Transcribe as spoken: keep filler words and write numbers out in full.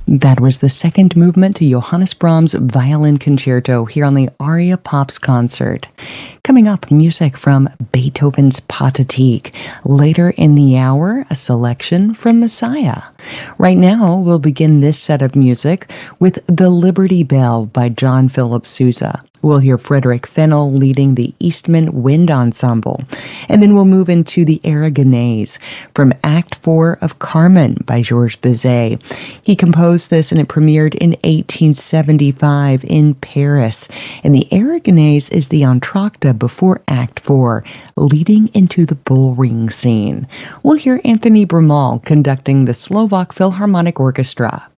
That was the second movement to Johannes Brahms' Violin Concerto here on the Aria Pops concert. Coming up, music from Beethoven's Pathetique. Later in the hour, a selection from Messiah. Right now, we'll begin this set of music with The Liberty Bell by John Philip Sousa. We'll hear Frederick Fennell leading the Eastman Wind Ensemble. And then we'll move into the Aragonese from Act four of Carmen by Georges Bizet. He composed this and it premiered in eighteen seventy-five in Paris. And the Aragonese is the entr'acte before Act four, leading into the bullring scene. We'll hear Anthony Bramal conducting the Slovak Philharmonic Orchestra.